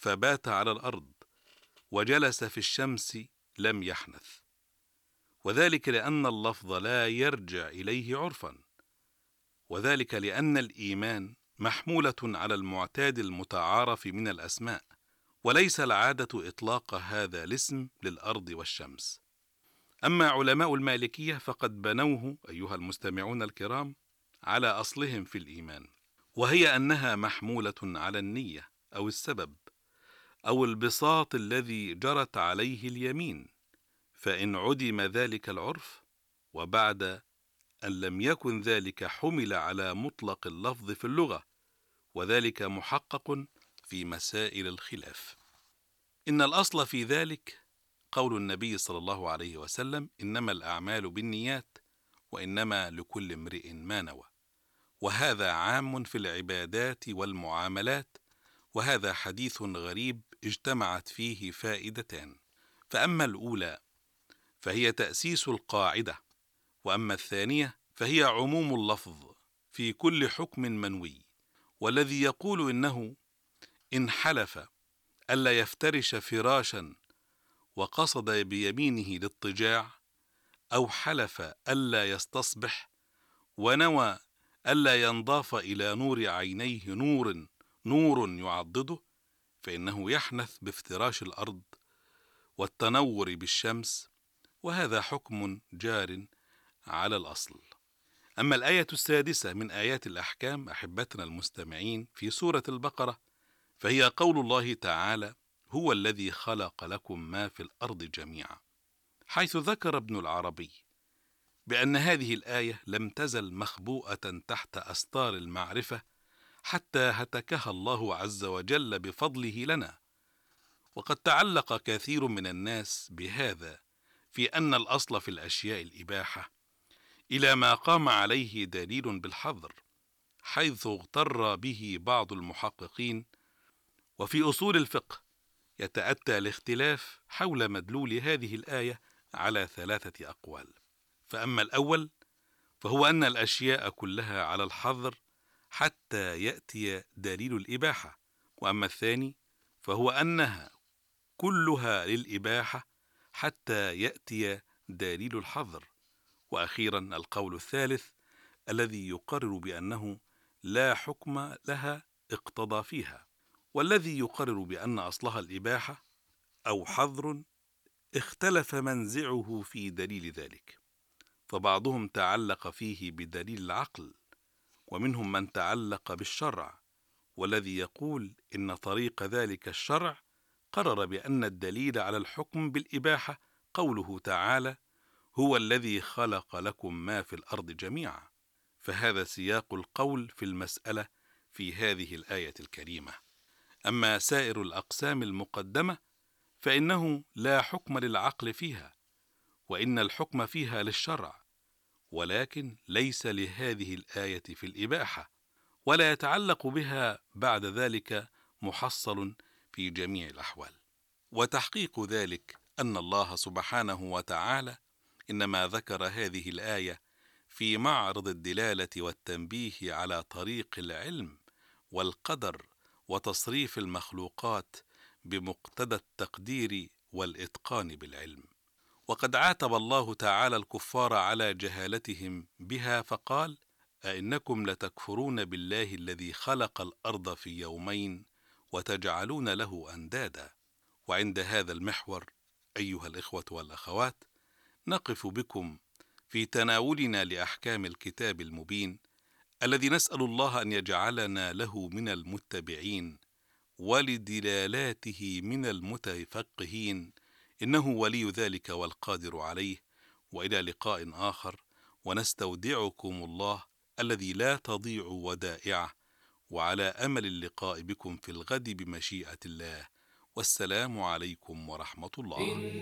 فبات على الأرض وجلس في الشمس لم يحنث، وذلك لأن اللفظ لا يرجع إليه عرفا، وذلك لأن الإيمان محمولة على المعتاد المتعارف من الأسماء، وليس العادة إطلاق هذا الاسم للأرض والشمس. أما علماء المالكية فقد بنوه أيها المستمعون الكرام على أصلهم في الإيمان، وهي أنها محمولة على النية أو السبب أو البساط الذي جرت عليه اليمين، فإن عدم ذلك العرف وبعد أن لم يكن ذلك حمل على مطلق اللفظ في اللغة، وذلك محقق في مسائل الخلاف. إن الأصل في ذلك قول النبي صلى الله عليه وسلم: إنما الأعمال بالنيات وإنما لكل امرئ ما نوى، وهذا عام في العبادات والمعاملات، وهذا حديث غريب اجتمعت فيه فائدتان، فأما الأولى فهي تأسيس القاعدة، وأما الثانية فهي عموم اللفظ في كل حكم منوي. والذي يقول إنه إن حلف ألا يفترش فراشا وقصد بيمينه الاضطجاع، أو حلف ألا يستصبح ونوى ألا ينضاف إلى نور عينيه نور يعضده، فإنه يحنث بافتراش الأرض والتنور بالشمس، وهذا حكم جار على الأصل. أما الآية السادسة من آيات الأحكام أحبتنا المستمعين في سورة البقرة، فهي قول الله تعالى: هو الذي خلق لكم ما في الأرض جميعا، حيث ذكر ابن العربي بأن هذه الآية لم تزل مخبوءة تحت أستار المعرفة حتى هتكها الله عز وجل بفضله لنا. وقد تعلق كثير من الناس بهذا في أن الأصل في الأشياء الإباحة، إلى ما قام عليه دليل بالحظر، حيث اغتر به بعض المحققين. وفي أصول الفقه يتأتى الاختلاف حول مدلول هذه الآية على 3 أقوال. فأما الأول فهو أن الأشياء كلها على الحظر حتى يأتي دليل الإباحة، وأما الثاني فهو أنها كلها للإباحة حتى يأتي دليل الحظر، وأخيرا القول الثالث الذي يقرر بأنه لا حكم لها اقتضى فيها، والذي يقرر بأن أصلها الإباحة أو حظر اختلف منزعه في دليل ذلك، فبعضهم تعلق فيه بدليل العقل، ومنهم من تعلق بالشرع، والذي يقول إن طريق ذلك الشرع قرر بأن الدليل على الحكم بالإباحة قوله تعالى: هو الذي خلق لكم ما في الأرض جميعا، فهذا سياق القول في المسألة في هذه الآية الكريمة. أما سائر الأقسام المقدمة فإنه لا حكم للعقل فيها، وإن الحكم فيها للشرع، ولكن ليس لهذه الآية في الإباحة، ولا يتعلق بها بعد ذلك محصل في جميع الأحوال. وتحقيق ذلك أن الله سبحانه وتعالى إنما ذكر هذه الآية في معرض الدلالة والتنبيه على طريق العلم والقدر وتصريف المخلوقات بمقتضى التقدير والإتقان بالعلم. وقد عاتب الله تعالى الكفار على جهالتهم بها فقال: أئنكم لتكفرون بالله الذي خلق الأرض في يومين وتجعلون له أندادا. وعند هذا المحور أيها الإخوة والأخوات نقف بكم في تناولنا لأحكام الكتاب المبين، الذي نسأل الله أن يجعلنا له من المتبعين ولدلالاته من المتفقهين، إنه ولي ذلك والقادر عليه. وإلى لقاء آخر، ونستودعكم الله الذي لا تضيع ودائعه، وعلى أمل اللقاء بكم في الغد بمشيئة الله. والسلام عليكم ورحمة الله.